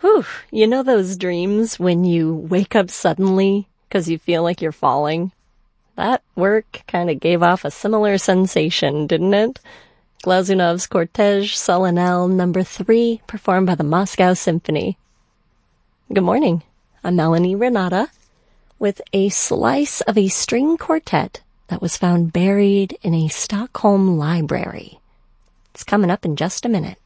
Whew, you know those dreams when you wake up suddenly because you feel like you're falling? That work kind of gave off a similar sensation, didn't it? Glazunov's Cortège Solennel No. 3, performed by the Moscow Symphony. Good morning. I'm Melanie Renata with a slice of a string quartet that was found buried in a Stockholm library. It's coming up in just a minute.